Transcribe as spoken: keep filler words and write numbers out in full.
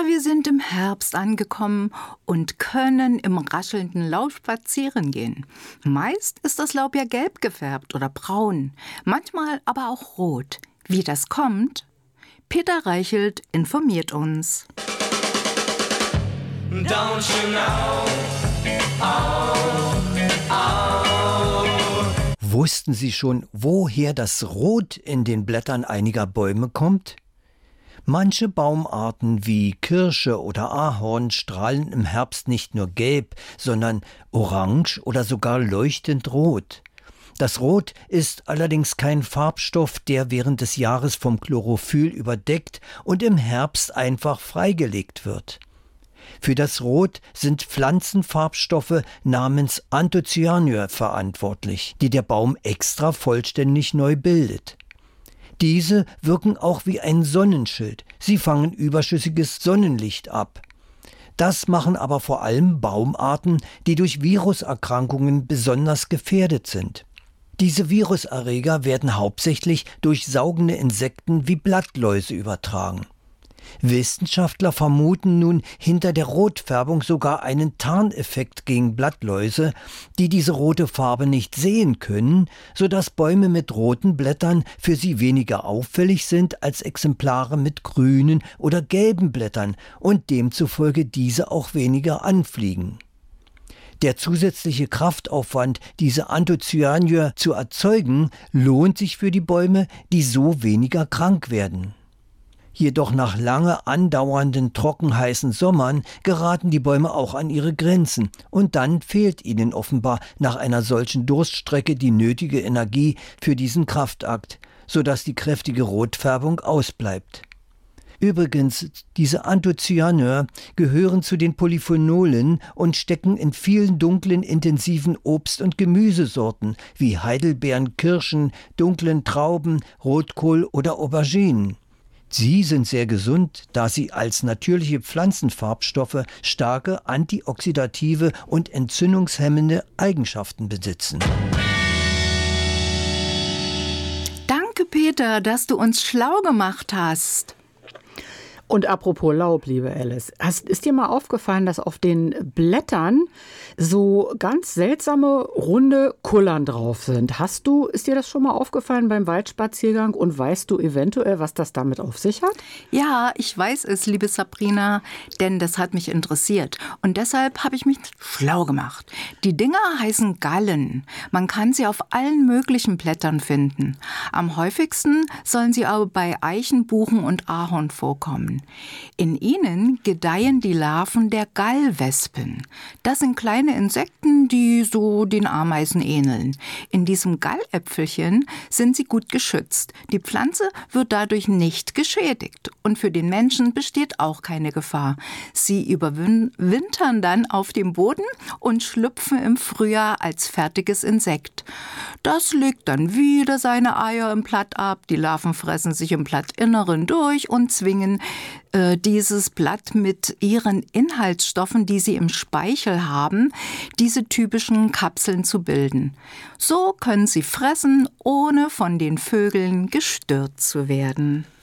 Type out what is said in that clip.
wir sind im Herbst angekommen und können im raschelnden Laub spazieren gehen. Meist ist das Laub ja gelb gefärbt oder braun, manchmal aber auch rot. Wie das kommt? Peter Reichelt informiert uns. Don't you know? Oh, oh. Wussten Sie schon, woher das Rot in den Blättern einiger Bäume kommt? Manche Baumarten wie Kirsche oder Ahorn strahlen im Herbst nicht nur gelb, sondern orange oder sogar leuchtend rot. Das Rot ist allerdings kein Farbstoff, der während des Jahres vom Chlorophyll überdeckt und im Herbst einfach freigelegt wird. Für das Rot sind Pflanzenfarbstoffe namens Anthocyanure verantwortlich, die der Baum extra vollständig neu bildet. Diese wirken auch wie ein Sonnenschild. Sie fangen überschüssiges Sonnenlicht ab. Das machen aber vor allem Baumarten, die durch Viruserkrankungen besonders gefährdet sind. Diese Viruserreger werden hauptsächlich durch saugende Insekten wie Blattläuse übertragen. Wissenschaftler vermuten nun hinter der Rotfärbung sogar einen Tarneffekt gegen Blattläuse, die diese rote Farbe nicht sehen können, sodass Bäume mit roten Blättern für sie weniger auffällig sind als Exemplare mit grünen oder gelben Blättern und demzufolge diese auch weniger anfliegen. Der zusätzliche Kraftaufwand, diese Anthocyanure zu erzeugen, lohnt sich für die Bäume, die so weniger krank werden. Jedoch nach lange andauernden trockenheißen Sommern geraten die Bäume auch an ihre Grenzen und dann fehlt ihnen offenbar nach einer solchen Durststrecke die nötige Energie für diesen Kraftakt, sodass die kräftige Rotfärbung ausbleibt. Übrigens, diese Anthocyanure gehören zu den Polyphenolen und stecken in vielen dunklen, intensiven Obst- und Gemüsesorten wie Heidelbeeren, Kirschen, dunklen Trauben, Rotkohl oder Auberginen. Sie sind sehr gesund, da sie als natürliche Pflanzenfarbstoffe starke antioxidative und entzündungshemmende Eigenschaften besitzen. Danke, Peter, dass du uns schlau gemacht hast. Und apropos Laub, liebe Alice, hast, ist dir mal aufgefallen, dass auf den Blättern so ganz seltsame, runde Kullern drauf sind? Hast du, ist dir das schon mal aufgefallen beim Waldspaziergang und weißt du eventuell, was das damit auf sich hat? Ja, ich weiß es, liebe Sabrina, denn das hat mich interessiert. Und deshalb habe ich mich schlau gemacht. Die Dinger heißen Gallen. Man kann sie auf allen möglichen Blättern finden. Am häufigsten sollen sie aber bei Eichen, Buchen und Ahorn vorkommen. In ihnen gedeihen die Larven der Gallwespen. Das sind kleine Insekten, die so den Ameisen ähneln. In diesem Galläpfelchen sind sie gut geschützt. Die Pflanze wird dadurch nicht geschädigt. Und für den Menschen besteht auch keine Gefahr. Sie überwintern dann auf dem Boden und schlüpfen im Frühjahr als fertiges Insekt. Das legt dann wieder seine Eier im Blatt ab. Die Larven fressen sich im Blattinneren durch und zwingen äh, dieses Blatt mit ihren Inhaltsstoffen, die sie im Speichel haben, diese typischen Kapseln zu bilden. So können sie fressen, ohne von den Vögeln gestört zu werden.